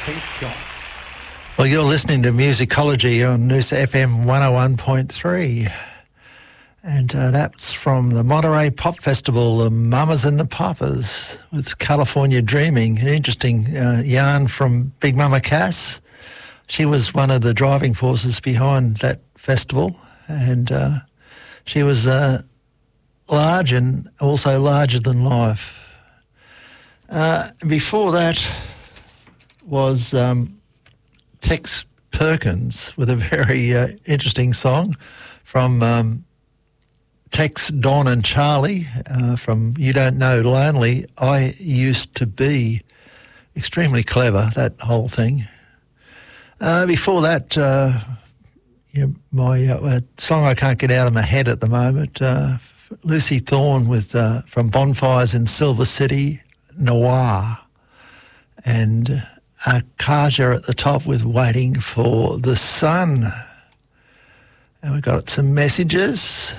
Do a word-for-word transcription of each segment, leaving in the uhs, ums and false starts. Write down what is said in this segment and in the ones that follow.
Pink Shop. Well, you're listening to Musicology on Noosa F M one oh one point three. And uh, that's from the Monterey Pop Festival, the Mamas and the Papas, with California Dreaming. An interesting uh, yarn from Big Mama Cass. She was one of the driving forces behind that festival, and uh, she was uh, large and also larger than life. Uh, before that was um, Tex Perkins with a very uh, interesting song from um, Tex, Don and Charlie uh, from You Don't Know Lonely. I Used to Be. Extremely clever, that whole thing. Uh, before that, uh, yeah, my uh, song I can't get out of my head at the moment, uh, Lucy Thorne with uh, from Bonfires in Silver City, Noir, and Akaja at the top with Waiting for the Sun. And we've got some messages.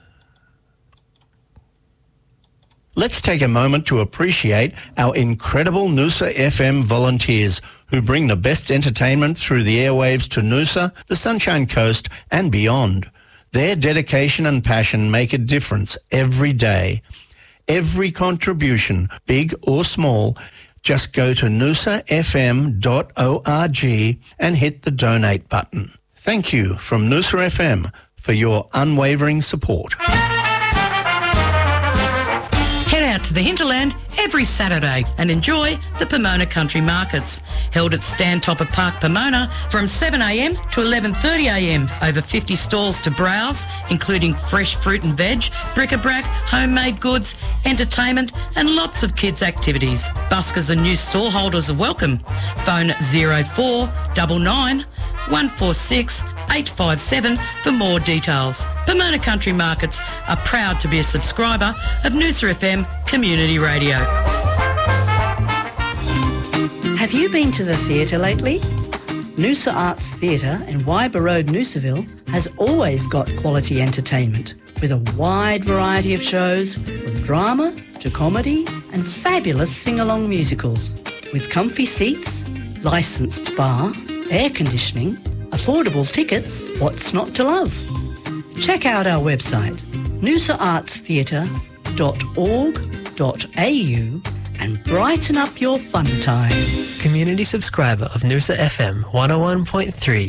Let's take a moment to appreciate our incredible Noosa F M volunteers who bring the best entertainment through the airwaves to Noosa, the Sunshine Coast and beyond. Their dedication and passion make a difference every day. Every contribution, big or small, just go to noosa f m dot org and hit the donate button. Thank you from Noosa F M for your unwavering support. Head out to the hinterland every Saturday and enjoy the Pomona Country Markets, held at Stantopper Park, Pomona, from seven a m to eleven thirty a m. Over fifty stalls to browse, including fresh fruit and veg, bric-a-brac, homemade goods, entertainment and lots of kids' activities. Buskers and new stall holders are welcome. Phone zero four nine nine, one four six, eight five seven for more details. Pomona Country Markets are proud to be a subscriber of Noosa F M Community Radio. Have you been to the theatre lately? Noosa Arts Theatre in Wyber Road, Noosaville has always got quality entertainment with a wide variety of shows from drama to comedy and fabulous sing-along musicals. With comfy seats, licensed bar, air conditioning, affordable tickets, what's not to love? Check out our website, noosa arts theatre dot org dot a u and brighten up your fun time. Community subscriber of Noosa F M one oh one point three.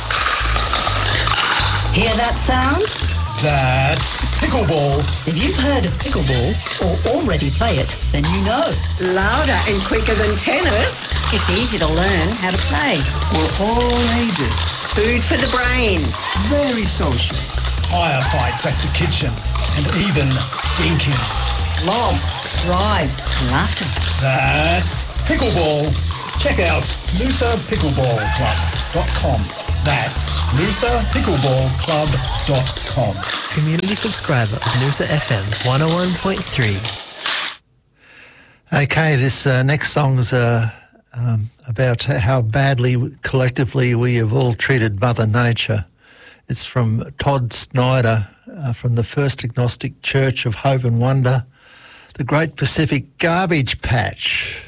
Hear that sound? That's pickleball. If you've heard of pickleball or already play it, then you know. Louder and quicker than tennis. It's easy to learn how to play. For all ages. Food for the brain. Very social. Firefights at the kitchen. And even dinking. Lobs, drives, and laughter. That's pickleball. Check out noosa pickleball club dot com. That's noosa pickleball club dot com. Community subscriber of Noosa F M one oh one point three. Okay, this uh, next song is uh, um, about how badly collectively we have all treated Mother Nature. It's from Todd Snyder uh, from the First Agnostic Church of Hope and Wonder, the Great Pacific Garbage Patch.